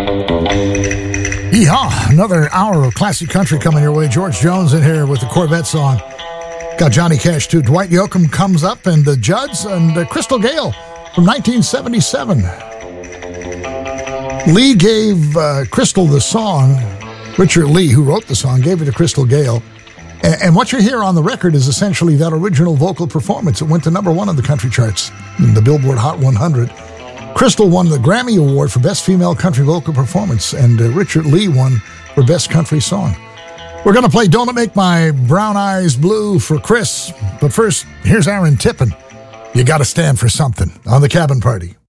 Yeehaw! Another hour of classic country coming your way. George Jones in here with the Corvette song. Got Johnny Cash too. Dwight Yoakam comes up, and the Judds, and Crystal Gale from 1977. Lee gave Crystal the song. Richard Lee, who wrote the song, gave it to Crystal Gale. And what you hear on the record is essentially that original vocal performance. It went to number one on the country charts in the Billboard Hot 100. Crystal won the Grammy Award for Best Female Country Vocal Performance, and Richard Lee won for Best Country Song. We're going to play Don't It Make My Brown Eyes Blue for Chris, but first, here's Aaron Tippin. You got to stand for something on the Cabin Party.